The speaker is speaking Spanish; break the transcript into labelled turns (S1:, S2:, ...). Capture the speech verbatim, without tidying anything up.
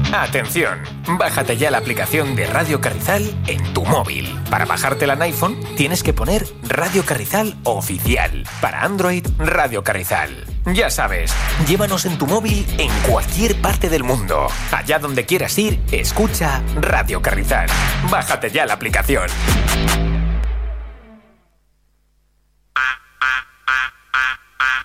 S1: Atención, bájate ya la aplicación de Radio Carrizal en tu móvil. Para bajártela en iPhone tienes que poner Radio Carrizal Oficial. Para Android, Radio Carrizal. Ya sabes, llévanos en tu móvil en cualquier parte del mundo. Allá donde quieras ir, escucha Radio Carrizal. Bájate ya la aplicación.